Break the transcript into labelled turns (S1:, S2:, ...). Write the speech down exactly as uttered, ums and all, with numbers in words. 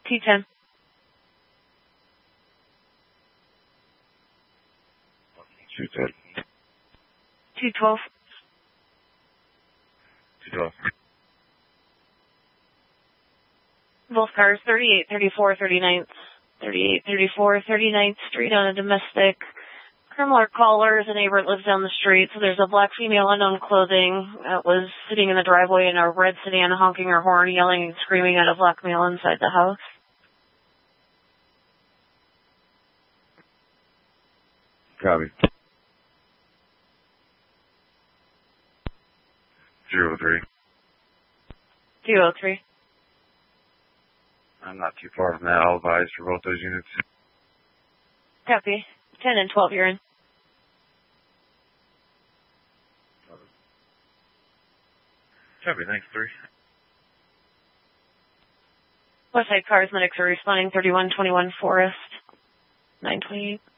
S1: T ten.
S2: two ten.
S1: two twelve.
S2: two twelve.
S1: Both cars, thirty-eight thirty-four thirty-ninth. thirty-eight thirty-four thirty-ninth Street on a domestic. Similar caller, a neighbor that lives down the street. So there's a black female, unknown clothing, that was sitting in the driveway in a red sedan, honking her horn, yelling and screaming at a black male inside the house.
S2: Copy. Zero three.
S1: Zero three.
S2: I'm not too far from that. I'll advise for both those units.
S1: Copy. ten and twelve, you're in.
S2: Copy, thanks, three.
S1: Westside Cars, medics are responding, thirty-one twenty-one Forest, nine twenty-eight.